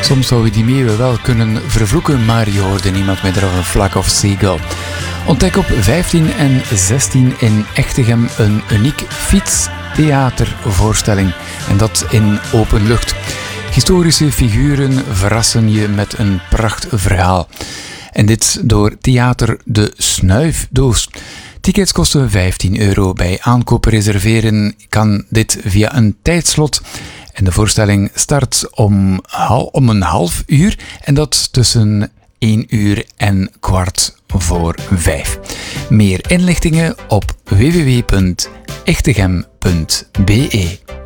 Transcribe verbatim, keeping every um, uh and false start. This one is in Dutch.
Soms zou je die meeuwen wel kunnen vervloeken, maar je hoorde niemand met een Flock of Seagull. Ontdek op vijftien en zestien in Echtegem een uniek fietstheatervoorstelling. En dat in open lucht. Historische figuren verrassen je met een prachtverhaal. En dit door Theater De Snuifdoos. Tickets kosten vijftien euro. Bij aankoop reserveren kan dit via een tijdslot. En de voorstelling start om, om een half uur. En dat tussen één uur en kwart voor vijf. Meer inlichtingen op w w w punt echtegem punt b e.